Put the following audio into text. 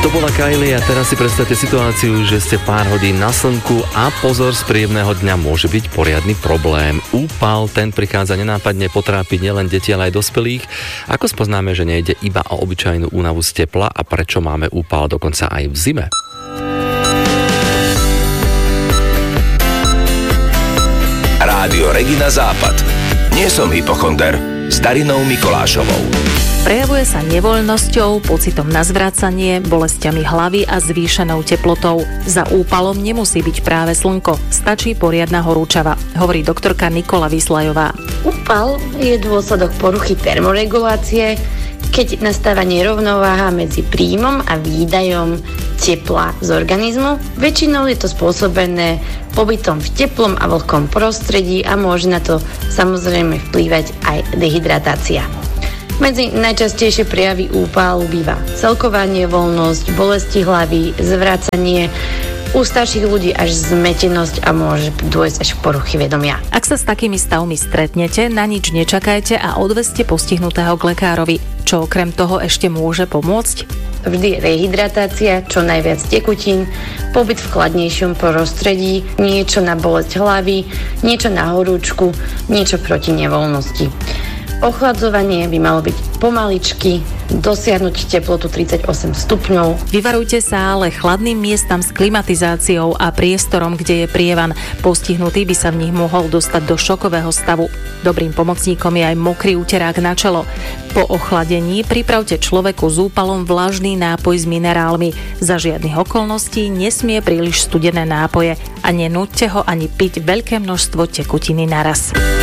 To bola Kylie a teraz si predstavte situáciu, že ste pár hodín na slnku a pozor, z príjemného dňa môže byť poriadny problém. Úpal, ten prichádza nenápadne potrápiť nielen deti, ale aj dospelých. Ako spoznáme, že nejde iba o obyčajnú únavu z tepla a prečo máme úpal dokonca aj v zime? Rádio Regina Západ. Nie som hypochonder. S Darinou Mikolášovou. Prejavuje sa nevoľnosťou, pocitom na zvracanie, bolestiami hlavy a zvýšenou teplotou. Za úpalom nemusí byť práve slnko, stačí poriadna horúčava, hovorí doktorka Nikola Vyslajová. Úpal je dôsledok poruchy termoregulácie, keď nastáva nerovnováha medzi príjmom a výdajom tepla z organizmu. Väčšinou je to spôsobené pobytom v teplom a vlhkom prostredí a môže na to samozrejme vplývať aj dehydratácia. Medzi najčastejšie prejavy úpalu býva celková nevoľnosť, bolesti hlavy, zvracanie, u starších ľudí až zmetenosť a môže dôjsť až k poruchy vedomia. Ak sa s takými stavmi stretnete, na nič nečakajte a odvezte postihnutého k lekárovi. Čo okrem toho ešte môže pomôcť? Vždy rehydratácia, čo najviac tekutín, pobyt v chladnejšom prostredí, niečo na bolesť hlavy, niečo na horúčku, niečo proti nevoľnosti. Ochladzovanie by malo byť pomaličky, dosiahnuť teplotu 38 stupňov. Vyvarujte sa ale chladným miestam s klimatizáciou a priestorom, kde je prievan. Postihnutý by sa v nich mohol dostať do šokového stavu. Dobrým pomocníkom je aj mokrý uterák na čelo. Po ochladení pripravte človeku s úpalom vlažný nápoj s minerálmi. Za žiadnych okolností nesmie príliš studené nápoje a nenúďte ho ani piť veľké množstvo tekutiny naraz.